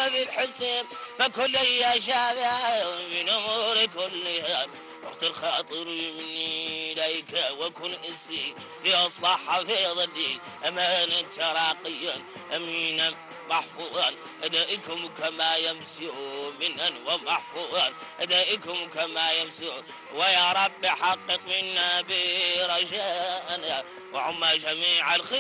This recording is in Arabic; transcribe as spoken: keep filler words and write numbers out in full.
بالحسين فكل يشاء من أمور كلها وقت الخاطر مني إليك وكن إنسي لأصبح حفيظ الدين أمانا تراقيا أمينا محفوظا أدائكم كما يمسي منا ومحفوظا أدائكم كما يمسي ويا رب حقق منا برجاءنا وعم جميع الخير